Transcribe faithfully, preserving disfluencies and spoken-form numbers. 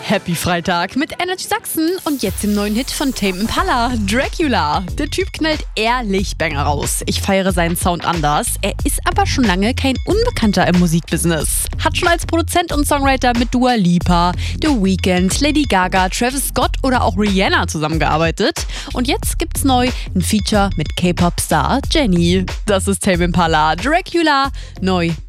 Happy Freitag mit Energy Sachsen und jetzt im neuen Hit von Tame Impala, Dracula. Der Typ knallt ehrlich Banger raus. Ich feiere seinen Sound anders. Er ist aber schon lange kein Unbekannter im Musikbusiness. Hat schon als Produzent und Songwriter mit Dua Lipa, The Weeknd, Lady Gaga, Travis Scott oder auch Rihanna zusammengearbeitet. Und jetzt gibt's neu ein Feature mit K-Pop-Star Jennie. Das ist Tame Impala, Dracula, neu